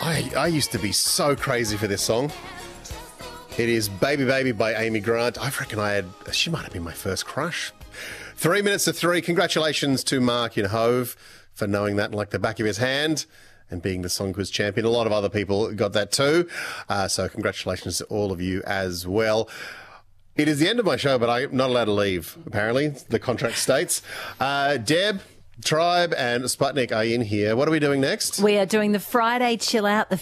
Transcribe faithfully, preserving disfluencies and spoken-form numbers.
I, I used to be so crazy for this song. It is Baby Baby by Amy Grant. I reckon I had, she might have been my first crush. Three minutes to three. Congratulations to Mark in Hove for knowing that like the back of his hand and being the song quiz champion. A lot of other people got that too. Uh, so congratulations to all of you as well. It is the end of my show, but I'm not allowed to leave, apparently. The contract states. Uh, Deb, Tribe and Sputnik are in here. What are we doing next? We are doing the Friday Chill Out, the